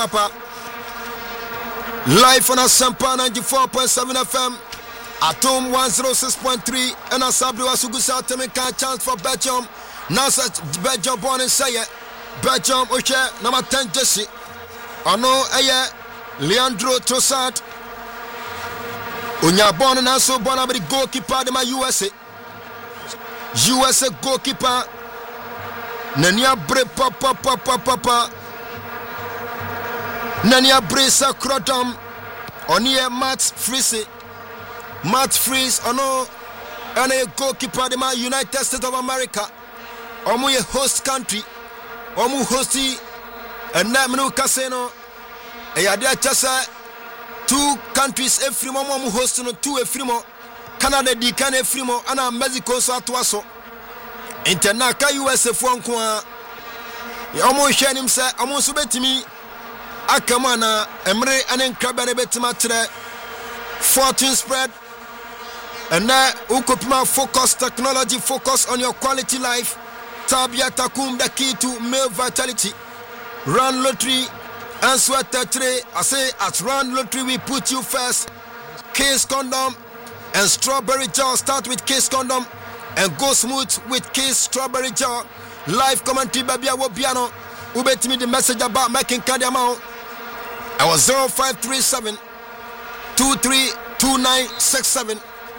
Papa. Live on Asempa 94.7 FM. Atom 106.3. And Asabri Wasugusa Temeka chance for Belgium. Now such Belgium born in Saye. Belgium Oche number 10 Jesse. Ano Aye Leandro Trossard. Unya born and also born by the goalkeeper de my USA. USA goalkeeper. Nania Bre Papa. Nania Bresa Crotom. Onie Matt Freese. Matt Freese ono and a goalkeeper de my United States of America. Omu ye host country. Omu hosti and Namnu Casino. Eyadia Chasa 2 countries efrimo omu host no 2 efrimo. Canada di kan efrimo ana Mexico so atwaso. Internaka USA fo ya omu hwenim se omu so betimi akama na emre anen kraba ne betima tre 14 spread. And now, Ukopima focus technology, focus on your quality life. Tabia Takum, the key to male vitality. Run Lottery, answer 33. I say at Run Lottery, we put you first. Case Condom and Strawberry Jar. Start with Case Condom and go smooth with Case Strawberry Jar. Live commentary, Babia Wobiano. Ubet me the message about making Kadiamao. I was 0537 232967.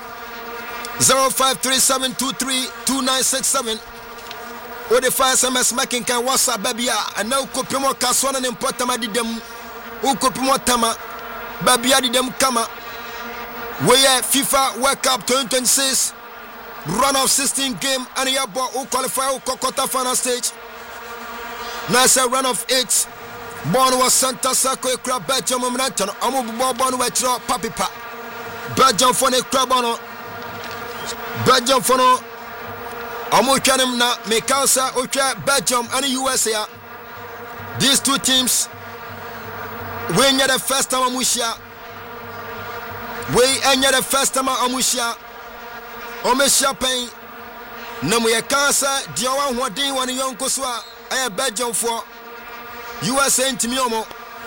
0537232967. Or the fire SMS making can WhatsApp babia and now Kopimo Kaswana and Potama did them. Ukopimo Tama Babia did them Kama. Where FIFA World Cup 2026 run of 16 game and Yabo who qualify Kokota final stage. Now it's a run of 8. Born was Santa Sako Crab Belgium Momentum. Amu Born Wetro Papipa Belgium for the Crabono. Belgium for no Amuchanim na Mekasa Ocha Belgium and USA. These 2 teams we near the first time Amushia. We near the first time Amushia. Omesha Pain Namuya Kansa Diawan Wadin one young Koswa I Belgium for USA in Timiomo.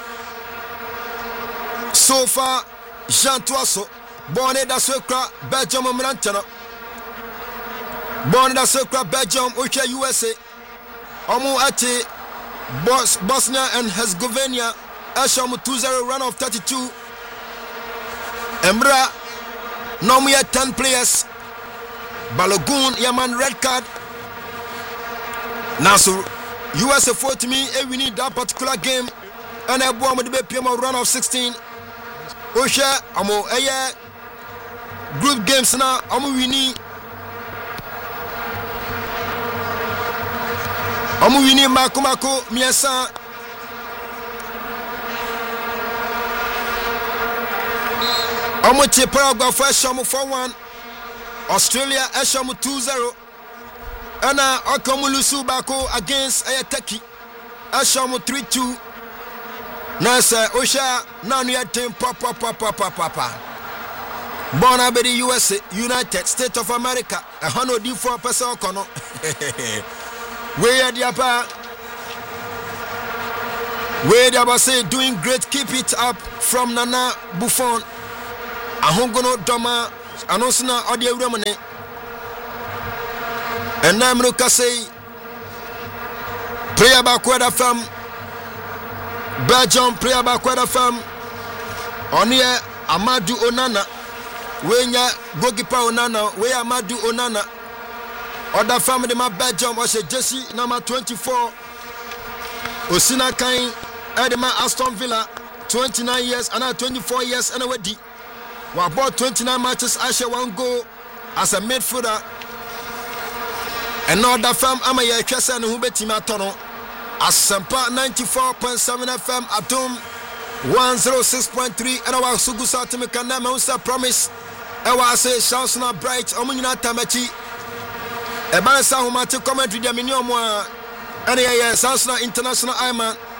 So far Jean Toasso born in the Sokra Belgium Momentum. Born in the Sokra Belgium Ocha USA. Omu Ati Bosnia and Herzegovina. Ashamu 2-0 run of 32. Emra Nomia 10 players. Balogun Yaman red card. Now so USA 4 to me we need that particular game. And I bomb the BPM run of 16. Osha Amo Aya group games now Amo Winnie Makumako Miasa Amo Paraguay first Shamu 4-1 Australia Shamu 2-0 Ana Okamulusu Bako against Ayataki Shamu 3-2 Nasa Osha Nanu team papa Born by the USA United States of America 104 person kono where the apa where the say doing great, keep it up from Nana Buffon Ahongono Doma Anosna Audio Romane and Namruka say prayer bakwada fam Belgium prayer bakwada fam Onia Amadou Onana Wenya goalkeeper Onana where Amadou Onana other family my Belgium was a Jesse number 24 Osina Kain Edema Aston Villa 29 years and now 24 years and already we bought 29 matches Asha 1 goal as a midfielder and now that fam Amaya Chesa and Hubetima Tono Asempa 94.7 FM Atom 106.3 and our Sugusa Timikana Mousa promise I say Shansona Bright Omunina Tamachi Ebansa Humati commentary the minimum and Sansona International Iman